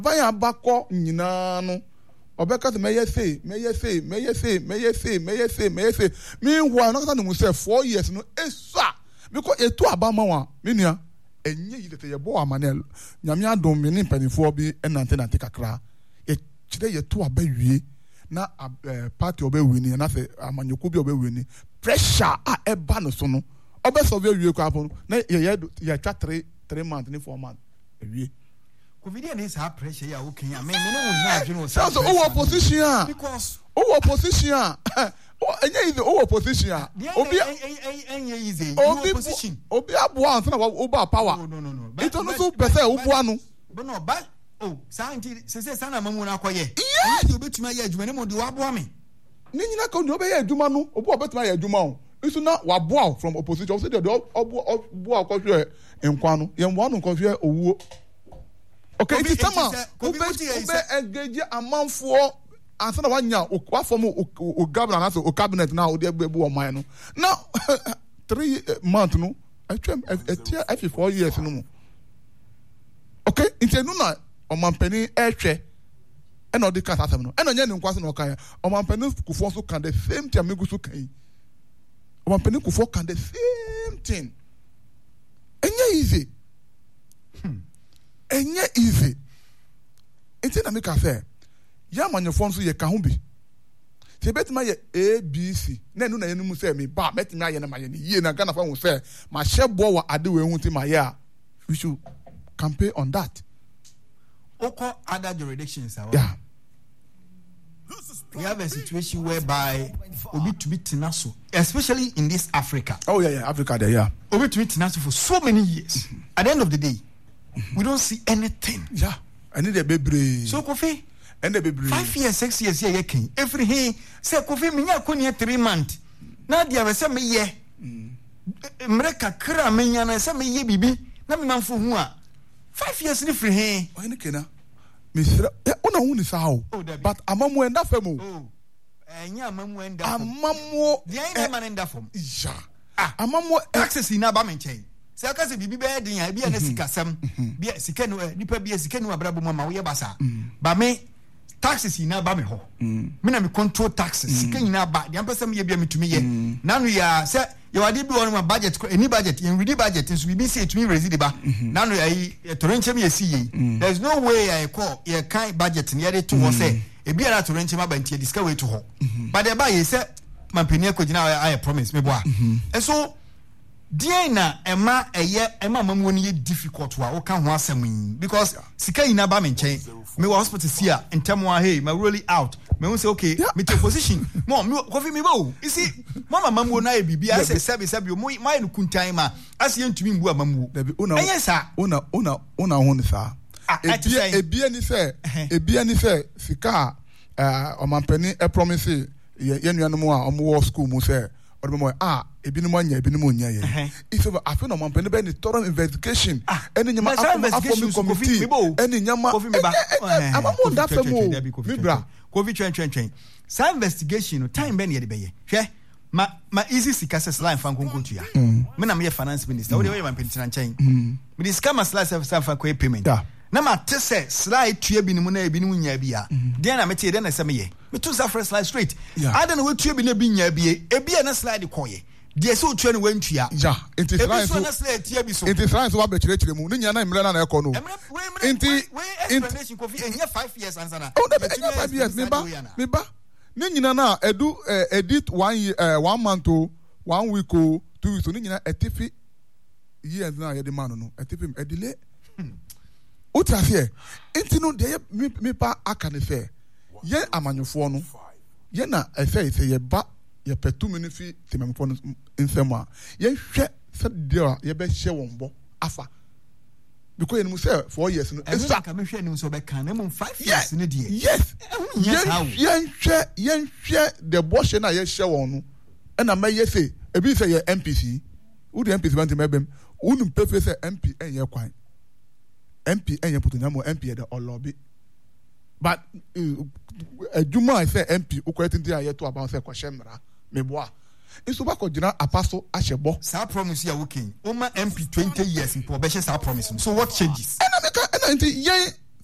Baya bako nyina no. Obeka may say. Meanwhile, not going to say 4 years no esa because e to abama wa minia enye yi tete ye bo amanel nyamia dom mini panifo bi enante na kakra e kire ye to abawie na party obewini na fe amanyoku bi obewini pressure a eba no so no obeso be wie kwa pon na ye twa 3 months ni 4 months ewie covid is ha pressure ya okay I mean no nya adwene so opposition because opposition enye is opposition obi enye easy opposition obi abo ansa na oba power no it no so pese obo anu but no but santi se sana mamu na akoye enye obetuma ya adwuma ne mo de wabo me ni nyina ka ni obeya adwuma no obo obetuma ya adwuma o isu na wabo from opposition so de obo akohwe enkwa no ye mo anu nkohwe owuo okay it tama ube engage amanfo ansa na wanya wa form o governor na so o cabinet na o de gbebu o man no now 3 months no atwem 4 years no mo okay intenu na o mampani ehwe e no de kasa asem no e no nya ne nkwase no kan o mampani kufo so kan the same thing amegu so kan o mampani kufo kan the same thing enye easy it's na make affair ya manyefo nso ye ka ho bi se betima ye abc na enu na enum se me ba betima ye na maye ni ye na Ghana fa ho se ma hyebo wa ade we hu ti ma ye a we should campaign on that oko other jurisdictions yeah we have a situation whereby obi to be tenaso especially in this Africa Africa there obi to be tenaso for so many years at the end of the day we don't see anything. Yeah, I need a baby. So Kofi, and the baby 5 years, 6 years, yeah, king. Every hey, say Kofi, me ya kuni 3 months. Na dia we say me ye. Mreka kra me nya na say me ye bibi. Na me manfo hu a. 5 years ni free hey. O ni kena. Misra, una hu ni sao. But amamu enda femu. Enya amamu enda. Amamu. Dia ina man enda fom. Ja. Amamu access ina ba me nchen. Se aka se bibi be den ya bia na sikasam bia sika no nipa bia sika no abrabo mama wo ye basa ba me taxes ina ba me ho me na me control taxes sika ina ba de ampesam ye bia metumi ye na no ya se ye wade bi won ma budget any budget in ready budget so bibi say etumi raise the ba na no ya torenchem ye si ye there is no way I call ye kan budget ne ye to wo say e bia na torenchem aba ntie disca way to ho but the ba ye say mampani akogina I promise me boa and so Diana Emma mamu ni difficult wa o kan ho asem yin because sika yin aba me nchen me hospital sia entemwa hey me really out me won say okay me take position mo Kofi me bo you see mama mamu na e bibia say sebi mo my no kuntan ma ase ntumi mbu amamu enye sa una ho ni sa ebia ni say sika o mampani e promise ye nuanom a omo school mu say or ebinim anya ebinim onya ye if I feel no man pen be ni thorough investigation any nyama afọ committee any nyama amamu da famo mi bra Kofi twen sa investigation time be na ye de be ye hwe ma easy sikasa slide fan konkontu ya me na me finance minister we dey man pen tina nchen me dis scam slide self fan ko payment na ma te se slide tua bi ni mu na ebi ni mu nya bia den na me te den na se me ye me to sa first slide straight ada na we tua bi na bi nya bia ebi na slide koye de so tua ni wantua ja inti slide so na slide tia bi so inti slide so wa be kire mu ni nya na imre na ekọ no inti explanation Kofi enya 5 years answer na oh na enya 5 years me ba ni nyina na edu edit 1 year 1 month o 1 week o 2 weeks o ni nyina etifi years na ye de man no etifi edile Utrafie, intino de me pa aka ne fe. Ye amanyofo no. Ye na efe ye ba ye petu minifi temamfo no nsema. Ye hwe se de ye be hye wonbo afa. Because you say 4 years no. Esa ka me hwe ni so be kan na 5 years ni de. Yes. Ye hwe the boss na ye hye won no. E na me ye say ebi say ye MPC. Who the MPC want mebem. Unu pepe say MP enye kwan. MP enye putunyamo MP de olobi but adwuma I say MP ukwetinti aye to about say kwashemra meboa nso ba ko gina apaso ahyebo sa promise ya working o ma MP 20 years mpo be hye sa promise so what changes ena nti yen